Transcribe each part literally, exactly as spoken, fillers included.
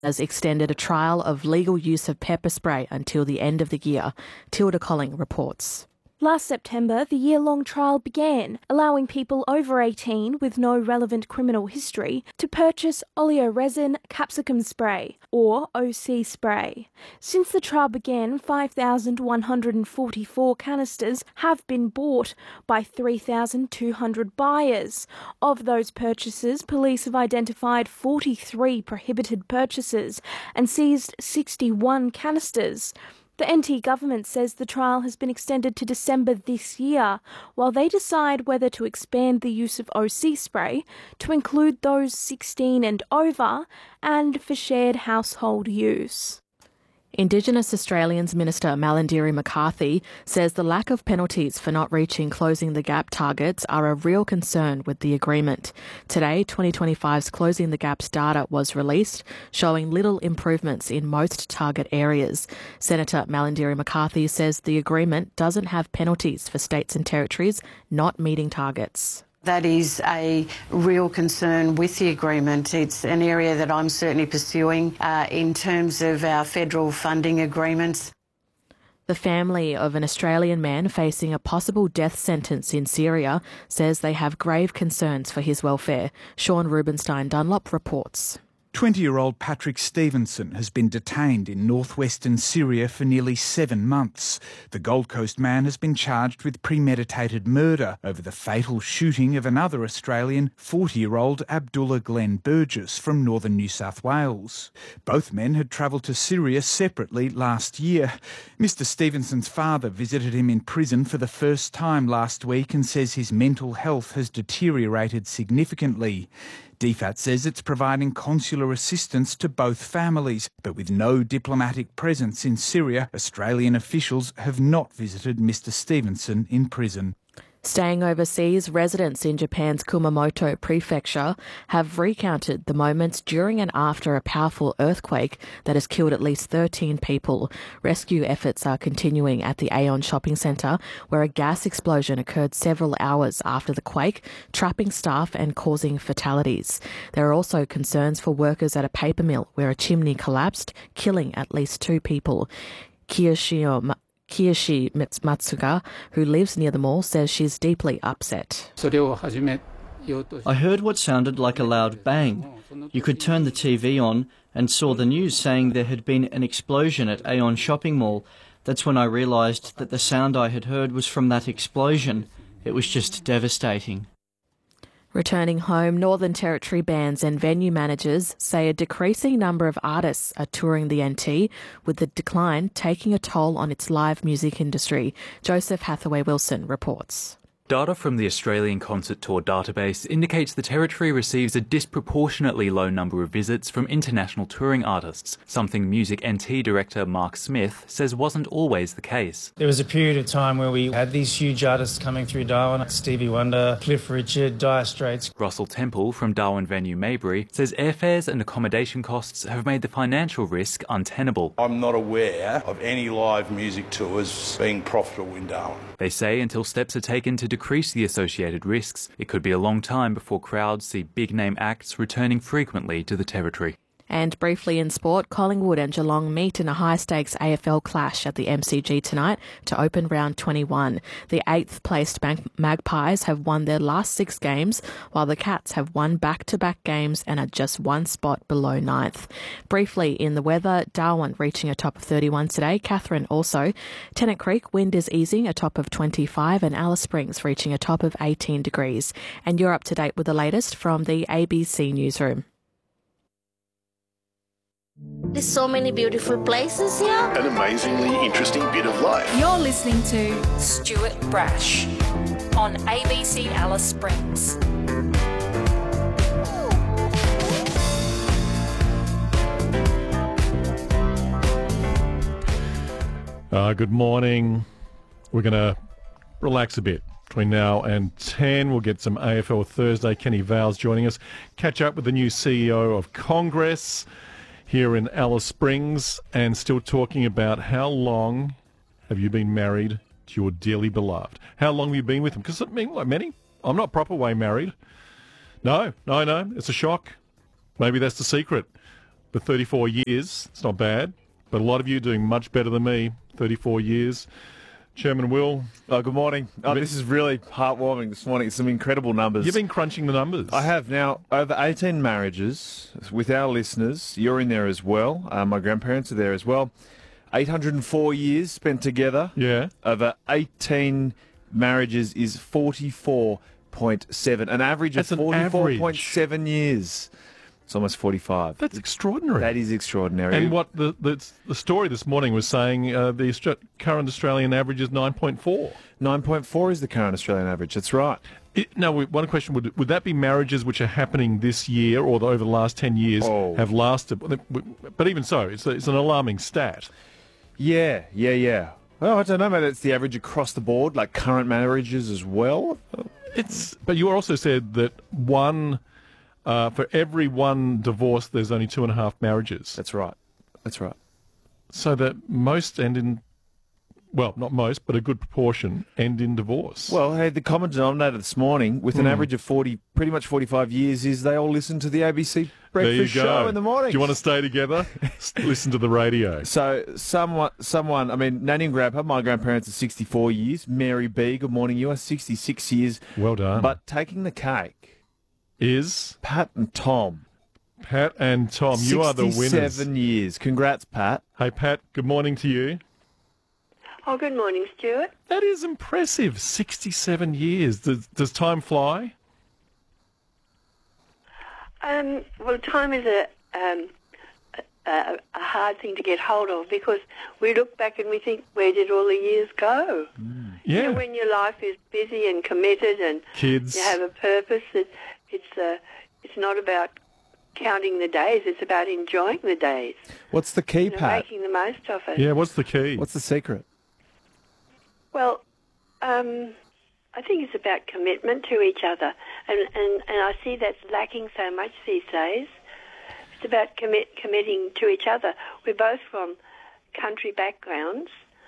has extended a trial of legal use of pepper spray until the end of the year. Tilda Colling reports. Last September, the year-long trial began, allowing people over eighteen with no relevant criminal history to purchase oleoresin capsicum spray, or O C spray. Since the trial began, five thousand one hundred forty-four canisters have been bought by three thousand two hundred buyers. Of those purchases, police have identified forty-three prohibited purchases and seized sixty-one canisters. The N T government says the trial has been extended to December this year, while they decide whether to expand the use of O C spray to include those sixteen and over and for shared household use. Indigenous Australians Minister Malarndirri McCarthy says the lack of penalties for not reaching Closing the Gap targets are a real concern with the agreement. Today, twenty twenty-five's Closing the Gap's data was released, showing little improvements in most target areas. Senator Malarndirri McCarthy says the agreement doesn't have penalties for states and territories not meeting targets. That is a real concern with the agreement. It's an area that I'm certainly pursuing uh, in terms of our federal funding agreements. The family of an Australian man facing a possible death sentence in Syria says they have grave concerns for his welfare. Sean Rubenstein Dunlop reports. twenty-year-old Patrick Stevenson has been detained in northwestern Syria for nearly seven months. The Gold Coast man has been charged with premeditated murder over the fatal shooting of another Australian, forty-year-old Abdullah Glenn Burgess from northern New South Wales. Both men had travelled to Syria separately last year. Mister Stevenson's father visited him in prison for the first time last week and says his mental health has deteriorated significantly. D F A T says it's providing consular assistance to both families, but with no diplomatic presence in Syria, Australian officials have not visited Mister Stevenson in prison. Staying overseas, residents in Japan's Kumamoto prefecture have recounted the moments during and after a powerful earthquake that has killed at least thirteen people. Rescue efforts are continuing at the Aeon shopping centre, where a gas explosion occurred several hours after the quake, trapping staff and causing fatalities. There are also concerns for workers at a paper mill where a chimney collapsed, killing at least two people. Kiyoshi Kiyoshi Matsuga, who lives near the mall, says she's deeply upset. I heard what sounded like a loud bang. You could turn the T V on and saw the news saying there had been an explosion at Aeon shopping mall. That's when I realised that the sound I had heard was from that explosion. It was just devastating. Returning home, Northern Territory bands and venue managers say a decreasing number of artists are touring the N T, with the decline taking a toll on its live music industry. Joseph Hathaway-Wilson reports. Data from the Australian Concert Tour database indicates the Territory receives a disproportionately low number of visits from international touring artists, something Music N T director Mark Smith says wasn't always the case. There was a period of time where we had these huge artists coming through Darwin, Stevie Wonder, Cliff Richard, Dire Straits. Russell Temple from Darwin venue Maybury says airfares and accommodation costs have made the financial risk untenable. I'm not aware of any live music tours being profitable in Darwin. They say until steps are taken to decrease the associated risks, it could be a long time before crowds see big-name acts returning frequently to the Territory. And briefly in sport, Collingwood and Geelong meet in a high-stakes A F L clash at the M C G tonight to open round twenty-one. The eighth-placed Magpies have won their last six games, while the Cats have won back-to-back games and are just one spot below ninth. Briefly in the weather, Darwin reaching a top of thirty-one today, Katherine also. Tennant Creek, wind is easing, a top of twenty-five, and Alice Springs reaching a top of eighteen degrees. And you're up to date with the latest from the A B C Newsroom. There's so many beautiful places here. An amazingly interesting bit of life. You're listening to Stuart Brash on A B C Alice Springs. Uh, good morning. We're going to relax a bit. Between now and ten, we'll get some A F L Thursday. Kenny Vowles joining us. Catch up with the new C E O of Congress here in Alice Springs, and still talking about how long have you been married to your dearly beloved? How long have you been with him? Because, I mean, like many, I'm not proper way married. No, no, no, it's a shock. Maybe that's the secret. but thirty-four years, it's not bad. But a lot of you doing much better than me, thirty-four years. Chairman Will. Oh, good morning. Oh, this is really heartwarming this morning. Some incredible numbers. You've been crunching the numbers. I have. Now, over eighteen marriages with our listeners. You're in there as well. Uh, my grandparents are there as well. eight hundred four years spent together. Yeah. Over eighteen marriages is forty-four point seven. An average That's of an forty-four point seven years. It's almost forty-five. That's extraordinary. That is extraordinary. And what the the, the story this morning was saying, uh, the Austra- current Australian average is nine point four. nine point four is the current Australian average. That's right. It, now, we- one question, would would that be marriages which are happening this year or the, over the last ten years Oh. have lasted? But even so, it's, a, it's an alarming stat. Yeah, yeah, yeah. Well, I don't know, mate. It's the average across the board, like current marriages as well. It's. But you also said that one... Uh, for every one divorce, there's only two and a half marriages. That's right. That's right. So that most end in, well, not most, but a good proportion end in divorce. Well, hey, the common denominator this morning, with an Mm. average of forty, pretty much forty-five years, is they all listen to the A B C there you breakfast go. show in the morning. Do you want to stay together? S- Listen to the radio. So someone, someone, I mean, Nanny and Grandpa, my grandparents are sixty-four years. Mary B, good morning, you are sixty-six years. Well done. But taking the cake is Pat and Tom. Pat and Tom, you are the winners. sixty-seven years. Congrats, Pat. Hey, Pat, good morning to you. Oh, good morning, Stuart. That is impressive. sixty-seven years. Does, does time fly? Um, well, time is a, um, a a hard thing to get hold of because we look back and we think, where did all the years go? Yeah. You know, when your life is busy and committed and Kids. you have a purpose, it, it's uh, it's not about counting the days. It's about enjoying the days. What's the key, You know, Pat? making the most of it. Yeah, what's the key? What's the secret? Well, um, I think it's about commitment to each other, and, and, and I see that's lacking so much these days. It's about commit, committing to each other. We're both from country backgrounds,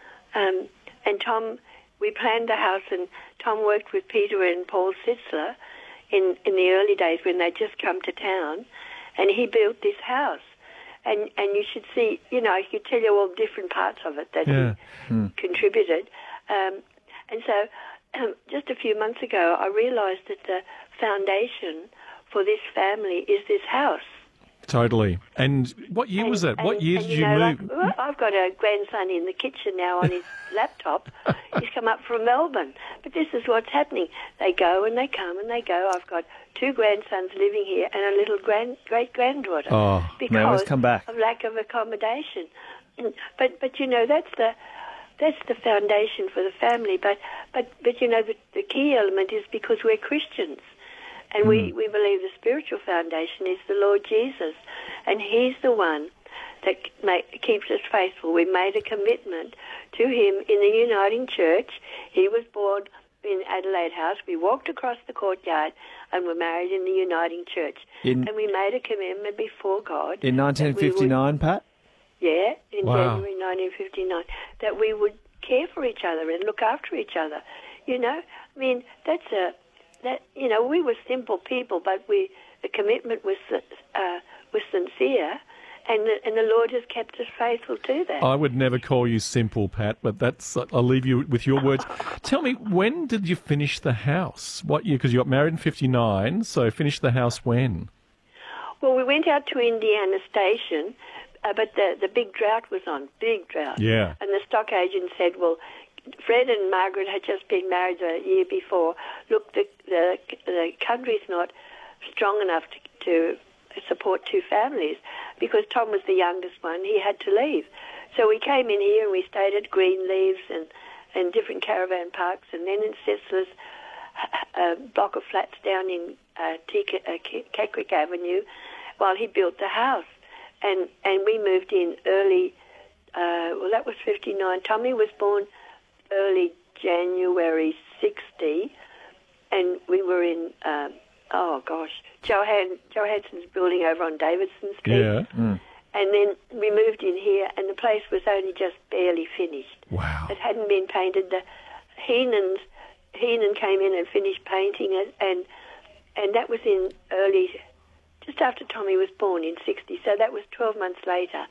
um, and Tom, we planned the house, and Tom worked with Peter and Paul Sitzler in, in the early days when they'd just come to town, and he built this house. And and you should see, you know, he could tell you all different parts of it that Yeah. he Hmm. contributed. Um, and so um, just a few months ago, I realised that the foundation for this family is this house. Totally. And what year was that? What And- year and, did you you know, move? Like, well, I've got a grandson in the kitchen now on his laptop. He's come up from Melbourne. But this is what's happening. They go and they come and they go. I've got two grandsons living here and a little grand great-granddaughter. Oh, because now let's come back. of lack of accommodation. Mm, But, but you know, that's the... That's the foundation for the family, but but, but you know the, the key element is because we're Christians, and we, we believe the spiritual foundation is the Lord Jesus, and He's the one that make, keeps us faithful. We made a commitment to Him in the Uniting Church. He was born in Adelaide House. We walked across the courtyard and were married in the Uniting Church, In- and we made a commitment before God In that we would- nineteen fifty-nine, Pat? yeah, in Wow. January nineteen fifty-nine, that we would care for each other and look after each other. You know, I mean, that's a that you know we were simple people, but we the commitment was uh, was sincere, and the, and the Lord has kept us faithful to that. I would never call you simple, Pat, but that's I'll leave you with your words. Tell me, when did you finish the house? What year? Because you got married in fifty-nine, so finished the house when? Well, we went out to Indiana Station, uh, but the the big drought was on, big drought. Yeah. And the stock agent said, well, Fred and Margaret had just been married a year before. Look, the the, the country's not strong enough to, to support two families because Tom was the youngest one. He had to leave. So we came in here and we stayed at Greenleaves and, and different caravan parks, and then in Sitzler's a block of flats down in uh, Tika, uh, Keckwick Avenue while he built the house. And and we moved in early, uh, well, that was fifty-nine. Tommy was born early January sixty, and we were in, um, oh gosh, Johan, Johansson's building over on Davidson Street. Yeah. Mm. And then we moved in here, and the place was only just barely finished. Wow. It hadn't been painted. The Heenans, Heenan came in and finished painting it, and and that was in early just after Tommy was born in sixty, so that was twelve months later.